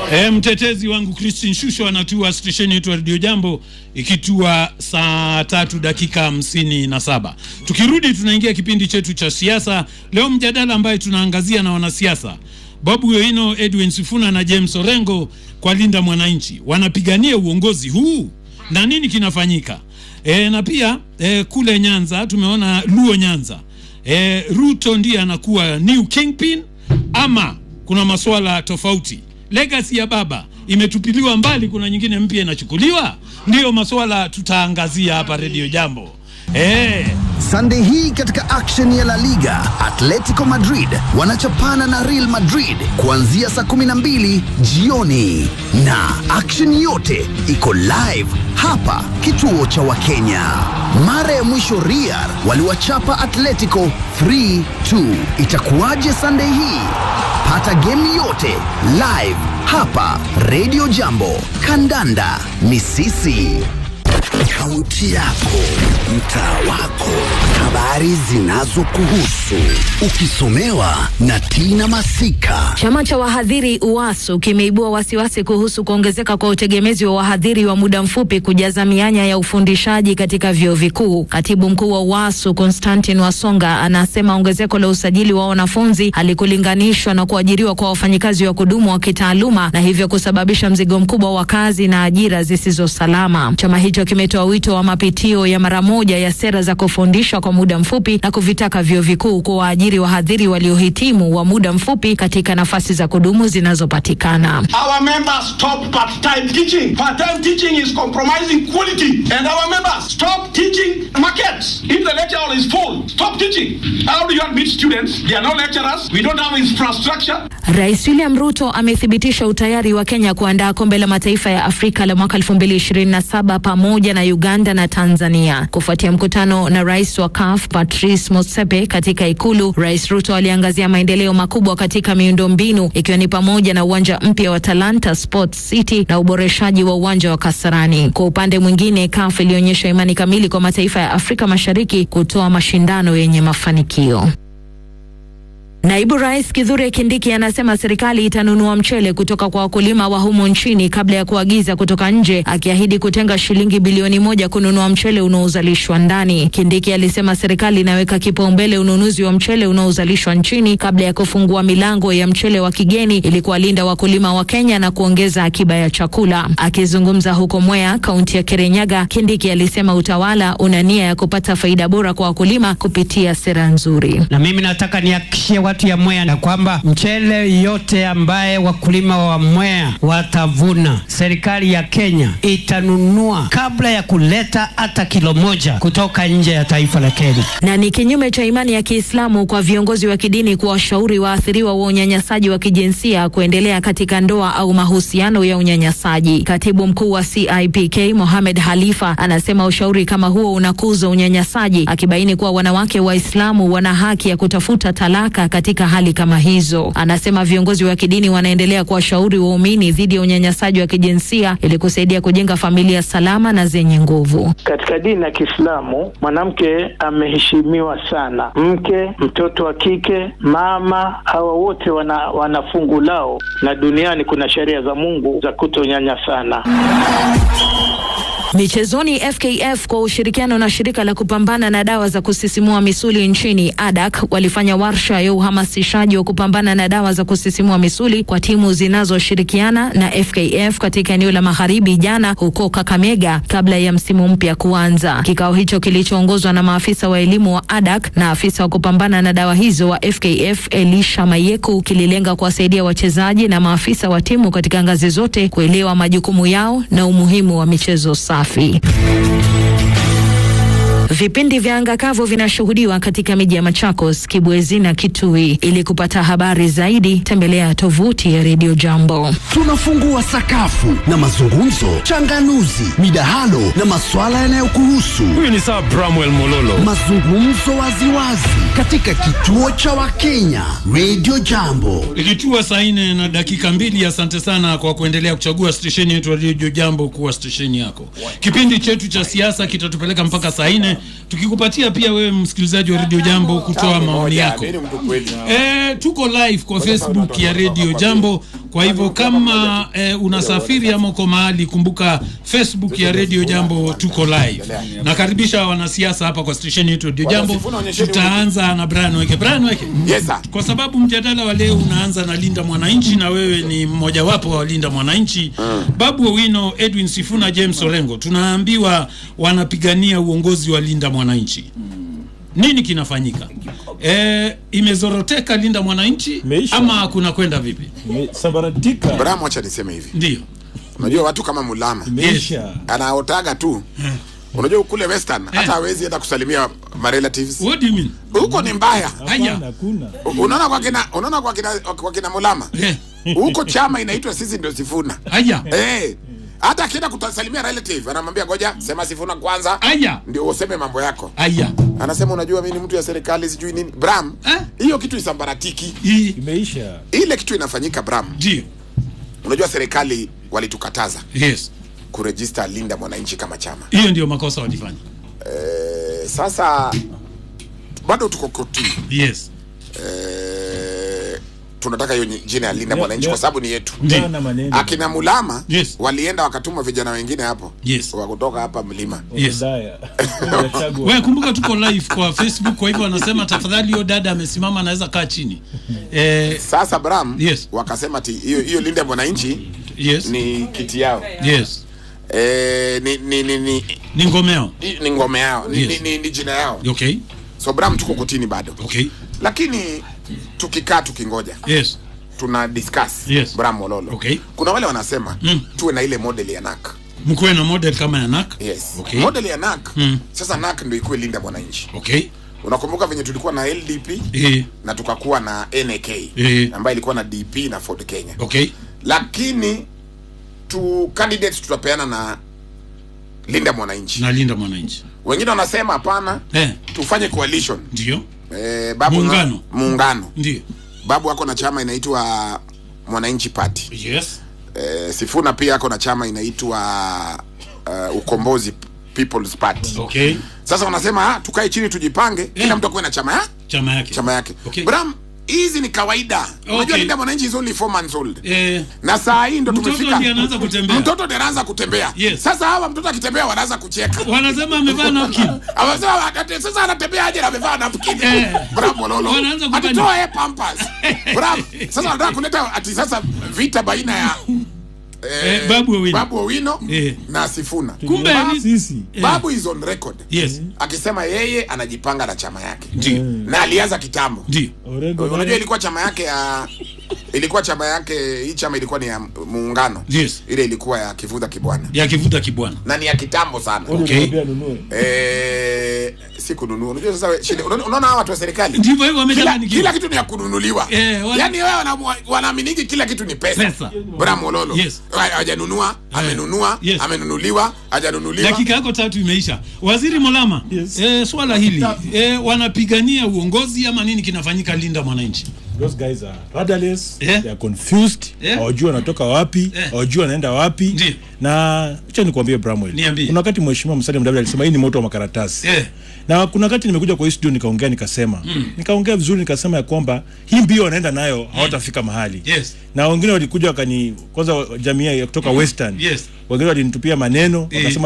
Mtetezi wangu Christine Shusho anatua station yetu Radio Jambo ikitua saa 3:57. Tukirudi tunaingia kipindi chetu cha siasa. Leo mjadala ambaye tunaangazia na wanasiasa Babu Owino, Edwin Sifuna na James Orengo kwa Linda Mwananchi. Wanapigania uongozi huu na nini kinafanyika? Na pia kule Nyanza tumeona Luo Nyanza. Ruto ndiye anakuwa new kingpin ama kuna masuala tofauti? Legacy ya baba imetupiliwa mbali, kuna nyingine mpya inachukuliwa? Ndio masuala tutaangazia hapa Radio Jambo. Sunday hii katika action ya La Liga, Atletico Madrid wanachapana na Real Madrid kuanzia saa 12 jioni, na action yote iko live hapa kituo cha Wakenya. Mara ya mwisho Real waliwachapa Atletico 3-2. Itakuwaje Sunday hii? Pata game yote live hapa Radio Jambo. Kandanda ni sisi. Kaunti yako, mtaa wako, habari zinazokuhusu, ukisomewa na Tina Masika. Chama cha wahadhiri UASU kimeibua wasiwasi kuhusu kuongezeka kwa utegemezi wa wahadhiri wa muda mfupi kujaza mianya ya ufundishaji katika vyuo vikuu. Katibu mkuu wa UASU Constantine Wasonga anasema ongezeko la usajili wa wanafunzi halikulinganishwa na kuajiriwa kwa wafanyikazi wa kudumu wa kitaaluma, na hivyo kusababisha mzigo mkubwa wa kazi na ajira zisizo salama. Chama hicho kimetoa wito wa mapitio ya mara moja ya sera za kufundisha kwa muda mfupi na kuvitaka vyuo vikuu kuwaajiri wahadhiri waliohitimu wa muda mfupi katika nafasi za kudumu zinazopatikana. Our members stop part-time teaching. Part-time teaching is compromising quality, and our members stop teaching markets. If the lecture hall is full, stop teaching. How do you admit students? They are no lecturers. We don't have infrastructure. Rais William Ruto amethibitisha utayari wa Kenya kuandaa kombe la mataifa ya Afrika la mwaka 2027 pamoja na Uganda na Tanzania. Kufuatia mkutano na rais wa CAF Patrice Motsepe katika Ikulu, Rais Ruto aliangazia maendeleo makubwa katika miundombinu, ikiwa ni pamoja na uwanja mpya wa Talanta Sports City na uboreshaji wa uwanja wa Kasarani. Kwa upande mwingine, CAF ilionyesha imani kamili kwa mataifa ya Afrika Mashariki kutoa mashindano yenye mafanikio. Naibu Rais Kithure Kindiki anasema serikali itanunua mchele kutoka kwa wakulima wa humo nchini kabla ya kuagiza kutoka nje, akiahidi kutenga shilingi bilioni 1 kununua mchele unaozalishwa ndani. Kindiki alisema serikali inaweka kipaumbele ununuzi wa mchele unaozalishwa nchini kabla ya kufungua milango ya mchele wa kigeni ili kuwalinda wakulima wa Kenya na kuongeza akiba ya chakula. Akizungumza huko Mwea, kaunti ya Kirinyaga, Kindiki alisema utawala una nia ya kupata faida bora kwa wakulima kupitia sera nzuri. Na mimi nataka nihakikishie watu ya Mwea na kwamba mchele yote ambaye wakulima wa Mwea watavuna, serikali ya Kenya itanunua kabla ya kuleta hata kilo moja kutoka nje ya taifa la Kenya. Na ni kinyume cha imani ya Kiislamu kwa viongozi wa kidini kuwashauri waathiriwa wa unyanyasaji wa kijinsia kuendelea katika ndoa au mahusiano ya unyanyasaji. Katibu mkuu wa CIPK Mohamed Halifa anasema ushauri kama huo unakuza unyanyasaji, akibaini kuwa wanawake Waislamu wana haki ya kutafuta talaka katika hali kama hizo. Anasema viongozi wa kidini wanaendelea kuwashauri waumini dhidi ya unyanyasaji wa kijinsia ili kusaidia kujenga familia salama na zenye nguvu. Katika dini ya Kiislamu, mwanamke ameheshimiwa sana. Mke, mtoto wa kike, mama, hawa wote wana fungu lao, na duniani kuna sheria za Mungu za kutonyanyasana. Michezoni, FKF kwa ushirikiano na shirika la kupambana na dawa za kusisimua misuli nchini ADAK walifanya warsha ya uhamasishaji wa kupambana na dawa za kusisimua misuli kwa timu zinazoshirikiana na FKF katika eneo la Magharibi jana huko Kakamega kabla ya msimu mpya kuanza. Kikao hicho kilichoongozwa na maafisa wa elimu wa ADAK na afisa wa kupambana na dawa hizo wa FKF Elisha Mayeku kililenga kuwasaidia wachezaji na maafisa wa timu katika ngazi zote kuelewa majukumu yao na umuhimu wa michezo safi. Vipindi vya anga kavu vinashuhudiwa katika miji ya Machakos, Kibwezi na Kitui. Ili kupata habari zaidi, tembelea tovuti ya Radio Jambo. Tunafungua sakafu na mazungumzo, changanuzi, midahalo na maswala yanayokuhusu. Huyu ni Sir Bramwell Mololo. Mazungumzo waziwazi katika kituo cha Wakenya, Radio Jambo. Ikitua saa 4:02. Asante sana kwa kuendelea kuchagua stesheni yetu Radio Jambo kuwa stesheni yako. Kipindi chetu cha siasa kitatupeleka mpaka saa 4. Tukikupatia pia wewe msikilizaji wa Radio Jambo kutoa maoni yako. Tuko live kwa Facebook ya Radio Jambo. Kwa hivyo kama unasafiri ama uko mahali, kumbuka Facebook ya Radio Jambo tuko live. Nakaribisha wanasiasa hapa kwa station yetu Radio Jambo. Tutaanza na Brian Weke. Brian Weke. Yes sir. Kwa sababu mjadala wa leo unaanza na Linda Mwananchi na wewe ni mmoja wapo wa Linda Mwananchi. Babu Owino, Edwin Sifuna, James Orengo. Tunaambiwa wanapigania uongozi wa Linda Mwananchi. Nini kinafanyika? Imezoroteka Linda Mwananchi ama kuna kwenda vipi? Sabaratika. Brahma, acha niseme hivi. Ndio. Unajua watu kama Mulama anaotaga tu. Unajua kule Western hata hawezi hata kusalimia my relatives. What do you mean? Huko ni mbaya. Haya. Unaona kwa kina Mulama. Huko chama inaitwa sisi ndio Sifuna. Haya. Hata akienda kutasalimia relative anamwambia ngoja sema Sifuna kwanza. Haya. Ndio useme mambo yako. Haya. Anasema unajua mimi ni mtu ya serikali sijui nini. Bram, hiyo kitu isambaratiki. Imeisha. Ile kitu inafanyika Bram. Ndio. Unajua serikali walitukataza. Yes. Kuregister Linda Mwananchi kama chama. Hiyo ndio makosa walifanya. Sasa bado tuko kotini. Yes. Tunataka hiyo jina ya Linda Mwananchi kwa sababu ni yetu. Akina Mulama walienda wakatuma vijana wengine hapo. Yes. Wa kutoka hapa mlima. Yes. Wewe kumbuka tuko live kwa Facebook, kwa hivyo wanasema tafadhali hiyo dada amesimama anaweza kaa chini. Sasa Bram wakasema hiyo Linda Mwananchi ni kiti yao. Yes. Ni ngome yao. Ni ngome yao. Ni jina yao. Okay. So Bram tuko kotini bado. Okay. Lakini tukikaa tukingoja. Yes. Tuna discuss. Yes. Bram Mololo. Okay. Kuna wale wanasema tuwe na ile model ya NAK. Mkuwe na model kama ya NAK? Yes. Okay. Model ya NAK. Sasa NAK ndio ikuwe Linda Mwananchi. Okay. Unakumbuka venye tulikuwa na LDP na tukakuwa na NAK ambayo ilikuwa na DP na Ford Kenya. Okay. Lakini candidates tutapeana na Linda Mwananchi. Na Linda Mwananchi. Wengine wanasema hapana. Tufanye coalition. Ndio. Babu muungano. Ndio. Babu ako na chama inaitwa Mwananchi Party. Yes. Sifuna pia ako na chama inaitwa Ukombozi People's Party. Okay. Sasa wanasema tukae chini tujipange, kila mtu akuwe na chama yake. Okay. Bram, hizi ni kawaida. Unajua Linda Mwananchi is only 4 months old. Na saa hii ndo tumefika. Mtoto ndiye anaanza kutembea. Yes. Sasa hawa mtoto akitembea wanaanza kucheka. Wanasema amevaa napkin. Wanasema sasa anatembea aje na amevaa napkin. Bravo Lolo. Atitoa pampers. Bravo. Sasa wanataka kuleta ati sasa vita baina ya Babu Owino na Sifuna. Kumbe sisi Babu is on record. Yes. Akisema yeye anajipanga na chama yake. Na alianza kitambo. Unajua ilikuwa chama yake hii chama ilikuwa ni ya muungano. Yes. Ile ilikuwa ya Kivuta Kibwana. Na ni ya kitambo sana. Okay. Si kununua. Unajua sasa unaona hawa watu wa serikali. Ndivyo hivyo wamesema kila kitu ni ya kununuliwa. Yaani wewe wanaamini kila kitu ni pesa. Bora Mololo. Hajanunua, amenunua, amenunuliwa, hajanunuliwa. Dakika yako 3 imeisha. Waziri Molama, swala hili wanapigania uongozi ama nini kinafanyika Linda Mwananchi? Those guys are rudderless, they are confused, hawajui wanatoka wapi, hawajui wanaenda wapi. Na acha nikwambie Bramwell. Kuna wakati mheshimiwa Musalia Mudavadi alisema hii ni moto wa makaratasi. Na kuna wakati nimekuja kwa studio nikaongea nikaongea vizuri nikasema ya kwamba hii mbio wanaenda nayo hawatafika mahali. Na wengine walikuja kwanza jamii ya kutoka Western. Wengine walinitupia maneno wakasema